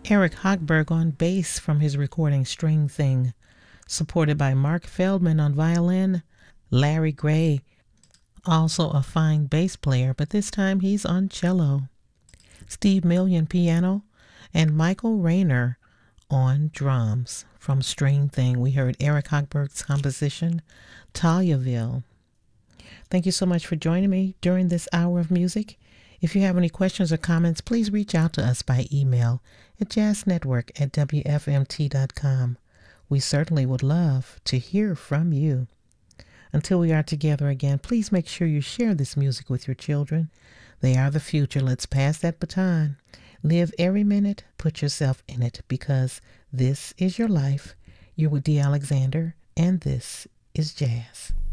Eric Hochberg on bass from his recording String Thing, supported by Mark Feldman on violin, Larry Gray, also a fine bass player, but this time he's on cello, Steve Million piano, and Michael Rayner on drums. From String Thing, we heard Eric Hochberg's composition, Taliaville. Thank you so much for joining me during this hour of music. If you have any questions or comments, please reach out to us by email at jazznetwork@wfmt.com. We certainly would love to hear from you. Until we are together again, please make sure you share this music with your children. They are the future. Let's pass that baton. Live every minute, put yourself in it, because this is your life. You're with Dee Alexander, and this is Jazz.